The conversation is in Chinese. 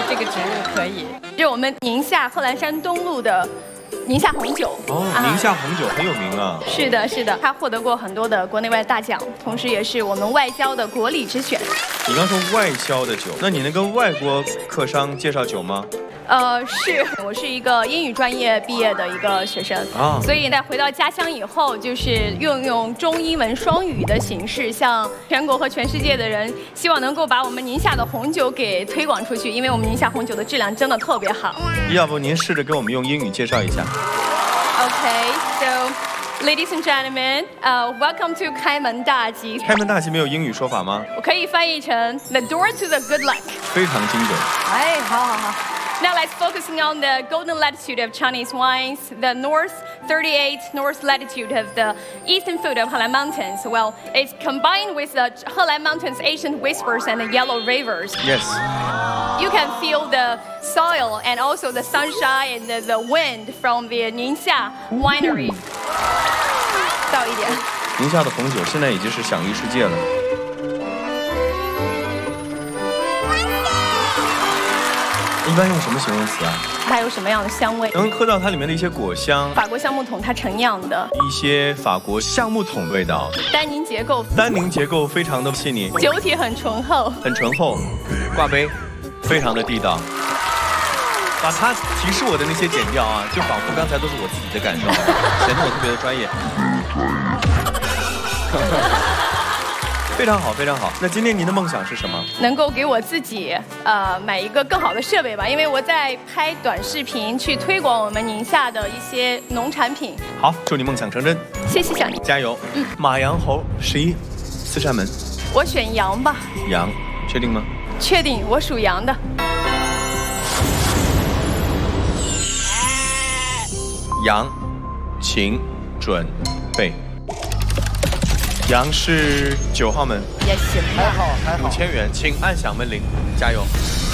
这个职务可以。是我们宁夏贺兰山东路的宁夏红酒。 哦，宁夏红酒很有名啊。 是的，是的，它获得过很多的国内外大奖，同时也是我们外交的国礼之选。 你刚说外销的酒，那你能跟外国客商介绍酒吗？ 我是一个英语专业毕业的一个学生啊，所以在回到家乡以后，就是运用中英文双语的形式，向全国和全世界的人，希望能够把我们宁夏的红酒给推广出去，因为我们宁夏红酒的质量真的特别好。 要不您试着给我们用英语介绍一下 ？Okay, so ladies and gentlemen, welcome to 开门大吉。 开门大吉没有英语说法吗？ 我可以翻译成 The door to the good luck。 非常精准。 哎，好好好。Now let's focusing on the golden latitude of Chinese wines, the north 38 north latitude of the eastern foot of Helan Mountains. Well, it's combined with the Helan Mountains' ancient whispers and the yellow rivers. Yes. You can feel the soil and also the sunshine and the wind from the Ningxia winery. 倒一点。 宁夏的红酒现在已经是享誉世界了。一般用什么形容词啊？ 它有什么样的香味？ 能喝到它里面的一些果香。 法国橡木桶它陈酿的， 一些法国橡木桶味道。 单宁结构， 单宁结构非常的细腻， 酒体很醇厚， 很醇厚，挂杯，非常的地道。把它提示我的那些剪掉啊，就仿佛刚才都是我自己的感受，显得我特别的专业。非常好，非常好。那今天您的梦想是什么？ 能够给我自己买一个更好的设备吧，因为我在拍短视频去推广我们宁夏的一些农产品。 好，祝你梦想成真。 谢谢小宁， 加油。马羊猴11，四扇门。 我选羊吧。 羊，确定吗？ 确定，我属羊的。 羊，请准备。羊是9号门， 也行， 还好，还好。 5000元，请按响门铃，加油。